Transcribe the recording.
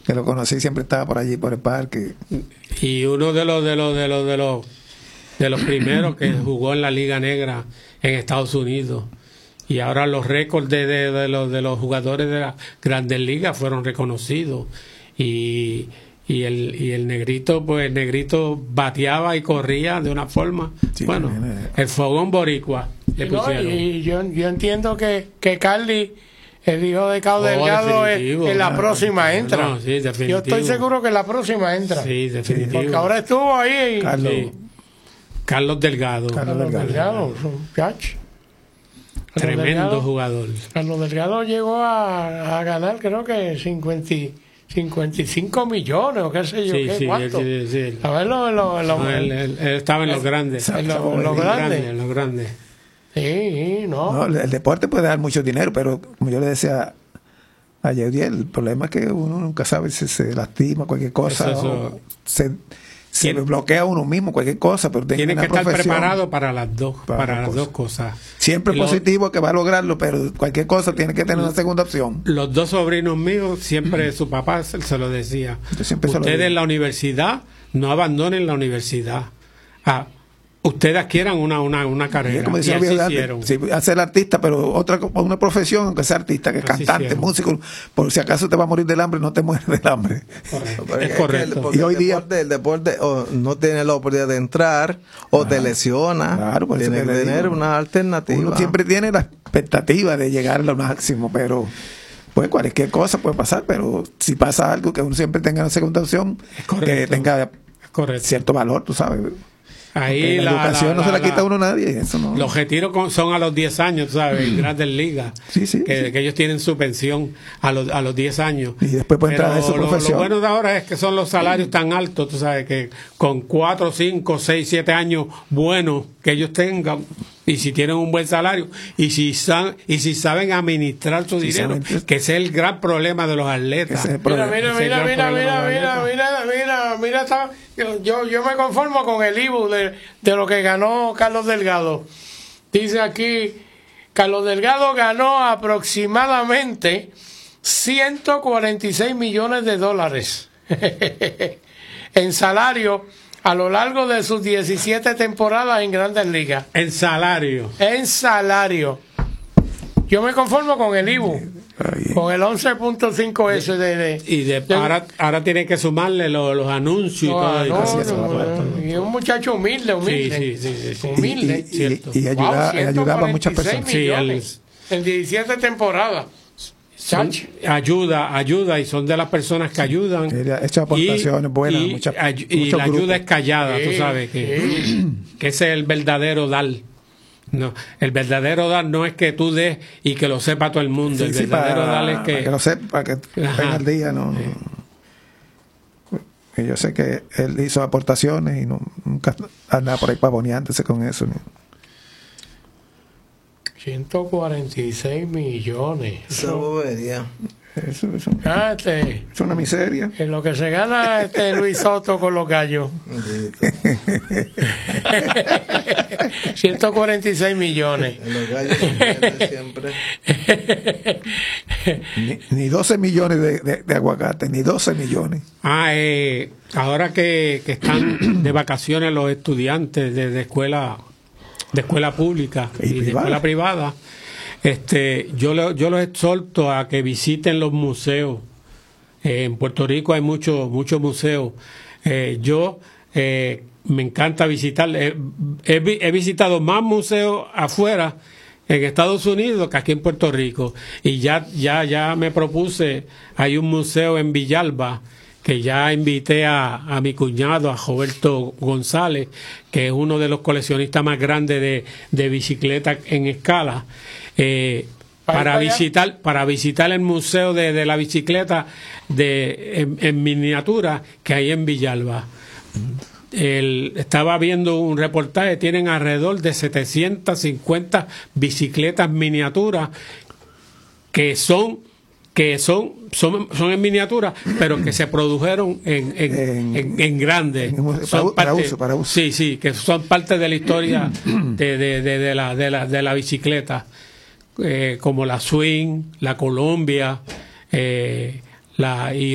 que lo conocí, siempre estaba por allí, por el parque. Y uno de los primeros que jugó en la Liga Negra en Estados Unidos. Y ahora los récords de los jugadores de las Grandes Ligas fueron reconocidos. Y el negrito, pues el negrito bateaba y corría de una forma, sí, bueno, el fogón boricua le pusieron. Y yo entiendo que Carly, el hijo de Cao Delgado, en la próxima entra. No, sí, definitivo. Yo estoy seguro que en la próxima entra. Sí, definitivo. Porque ahora estuvo ahí. Carlos Delgado. Carlos Delgado, un catch. Tremendo jugador. Carlos Delgado llegó a ganar, creo que 55 millones o qué sé yo, sí, ¿cuánto? Sí. A verlo, él estaba en los grandes. En los grandes. Sí, no, el deporte puede dar mucho dinero, pero como yo le decía a Yeudiel, el problema es que uno nunca sabe si se lastima, cualquier cosa, o se bloquea uno mismo, cualquier cosa, pero tiene que estar preparado para las dos cosas. Siempre es positivo que va a lograrlo, pero cualquier cosa tiene que tener una segunda opción. Los dos sobrinos míos, siempre su papá se lo decía. Ustedes en la universidad, no abandonen la universidad. Ustedes adquieran una carrera. Como decía, hicieron. Sí, hacer artista, pero una profesión, aunque sea artista, que cantante, músico, por si acaso te va a morir del hambre, no te mueres del hambre. Correcto. Es correcto. Y hoy día el deporte no tiene la oportunidad de entrar o te lesiona. Claro, tiene que tener una alternativa. Uno siempre tiene la expectativa de llegar a lo máximo, pero pues cualquier cosa puede pasar, pero si pasa algo, que uno siempre tenga una segunda opción, que tenga cierto valor, tú sabes. Ahí la educación no se la quita a uno nadie. Eso no. Los retiros son a los 10 años, ¿sabes? En Grandes Ligas. Sí. Que ellos tienen su pensión a los 10 años. Y después pueden entrar en su profesión. Lo bueno de ahora es que son los salarios tan altos, tú sabes, que con 4, 5, 6, 7 años buenos que ellos tengan, y si tienen un buen salario, y si saben administrar su dinero, que ese es el gran problema de los atletas. Mira, yo me conformo con el IBU de lo que ganó Carlos Delgado. Dice aquí, Carlos Delgado ganó aproximadamente $146 millones en salario a lo largo de sus 17 temporadas en Grandes Ligas. En salario. Yo me conformo con el IBU, con el 11.5S ahora tiene que sumarle los anuncios y todo eso. Y un muchacho humilde. Sí. Humilde. Y ayudaba a muchas personas. En 17 temporadas. Ayuda, y son de las personas que ayudan. Ha hecho aportaciones buenas. Y la ayuda es callada, tú sabes, que ese es el verdadero dar. No, el verdadero dar no es que tú des y que lo sepa todo el mundo. El verdadero dar es que lo sepa, que venga al día. Yo sé que él hizo aportaciones y nunca andaba por ahí pavoneándose con eso. 146 millones. Eso bobería. Eso es una miseria. En lo que se gana Luis Soto con los gallos. 146 millones. En los gallos siempre. Ni 12 millones de aguacate, ni 12 millones. Ahora que están de vacaciones los estudiantes de escuela pública y de escuela privada, yo los exhorto a que visiten los museos. En Puerto Rico hay muchos museos. Me encanta visitar. He visitado más museos afuera en Estados Unidos que aquí en Puerto Rico. Y ya me propuse, hay un museo en Villalba que ya invité a mi cuñado, a Roberto González, que es uno de los coleccionistas más grandes de bicicletas en escala, para visitar el museo de la bicicleta en miniatura que hay en Villalba. Estaba viendo un reportaje, tienen alrededor de 750 bicicletas miniaturas que son en miniatura, pero que se produjeron en grande. Para uso. Sí, que son parte de la historia de la bicicleta, como la Swing, la Columbia, y